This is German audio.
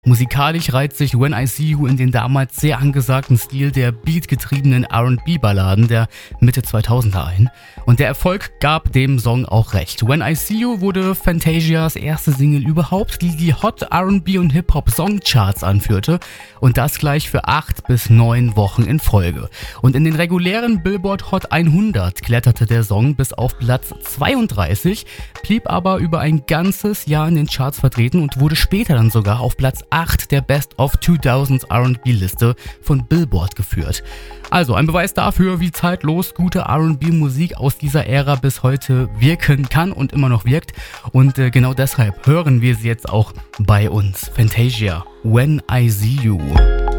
Musikalisch reiht sich When I See You in den damals sehr angesagten Stil der beatgetriebenen R&B-Balladen der Mitte 2000er ein. Und der Erfolg gab dem Song auch recht. When I See You wurde Fantasias erste Single überhaupt, die Hot R&B und Hip-Hop Songcharts anführte. Und das gleich für 8 bis 9 Wochen in Folge. Und in den regulären Billboard Hot 100 kletterte der Song bis auf Platz 32, blieb aber über ein ganzes Jahr in den Charts vertreten und wurde später dann sogar auf Platz 8 der Best of 2000s R&B-Liste von Billboard geführt. Also ein Beweis dafür, wie zeitlos gute R&B-Musik aus dieser Ära bis heute wirken kann und immer noch wirkt. Und genau deshalb hören wir sie jetzt auch bei uns. Fantasia, When I See You.